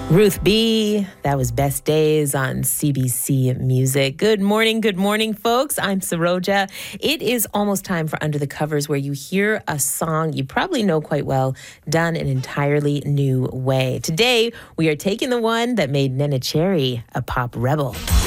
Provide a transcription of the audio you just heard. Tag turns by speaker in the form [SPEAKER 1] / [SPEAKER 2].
[SPEAKER 1] Ruth B., that was Best Days on CBC Music. Good morning, folks. I'm Saroja. It is almost time for Under the Covers, where you hear a song you probably know quite well, done an entirely new way. Today, we are taking the one that made Neneh Cherry a pop rebel.